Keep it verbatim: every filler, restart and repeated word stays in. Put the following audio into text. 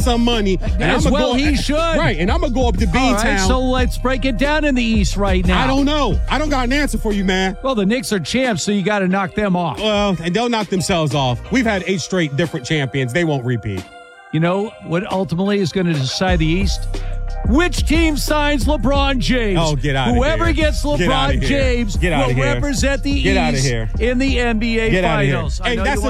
some money. And As I'm well go, he should. Right, and I'm going to go up to All Beantown. right, so let's break it down in the East right now. I don't know. I don't got an answer for you, man. Well, the Knicks are champs, so you got to knock them off. Well, and they'll knock themselves off. We've had eight straight different champions. They won't repeat. You know what ultimately is going to decide the East? Which team signs LeBron James? Oh, get out of here. Whoever gets Get outta LeBron here. James Get outta will here. represent the Get outta East here. in the N B A Get outta here. Finals. I Hey, know that's you a